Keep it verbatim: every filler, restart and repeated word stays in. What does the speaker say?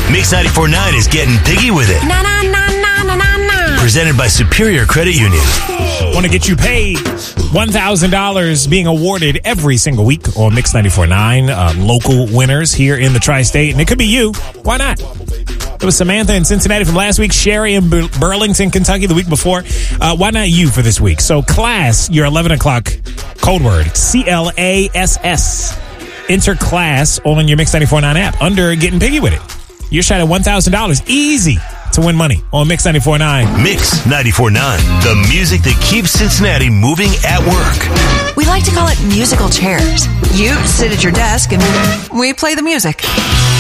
Mix ninety-four point nine is getting piggy with it. Na na na na na na na. Presented by Superior Credit Union. Want to get you paid one thousand dollars being awarded every single week on Mix ninety-four point nine. Uh, local winners here in the tri-state. And it could be you. Why not? It was Samantha in Cincinnati from last week, Sherry in Bur- Burlington, Kentucky the week before. Uh, why not you for this week? So class, your eleven o'clock code word, C L A S S. Enter class on your Mix ninety-four point nine app under Getting Piggy With It. You're shot at one thousand dollars. Easy to win money on Mix ninety-four point nine. Mix ninety-four point nine, the music that keeps Cincinnati moving at work. We like to call it musical chairs. You sit at your desk and we play the music.